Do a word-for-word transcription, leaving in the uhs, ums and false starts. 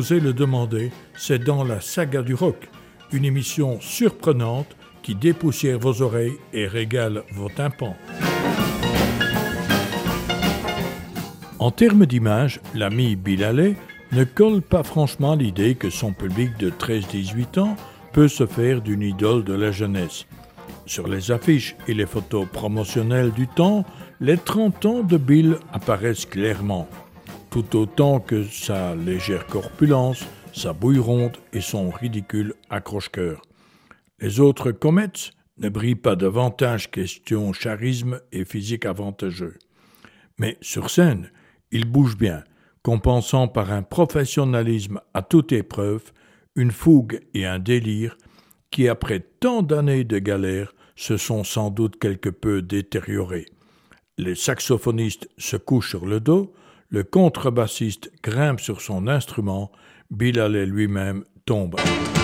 Osez le demander, c'est dans la saga du rock, une émission surprenante qui dépoussière vos oreilles et régale vos tympans. En termes d'image, l'ami Bill Haley ne colle pas franchement l'idée que son public de treize à dix-huit ans peut se faire d'une idole de la jeunesse. Sur les affiches et les photos promotionnelles du temps, les trente ans de Bill apparaissent clairement, tout autant que sa légère corpulence, sa bouille ronde et son ridicule accroche-cœur. Les autres Comets ne brillent pas davantage question charisme et physique avantageux. Mais sur scène, ils bougent bien, compensant par un professionnalisme à toute épreuve, une fougue et un délire qui, après tant d'années de galère, se sont sans doute quelque peu détériorés. Les saxophonistes se couchent sur le dos, le contrebassiste grimpe sur son instrument, Bill Haley lui-même tombe.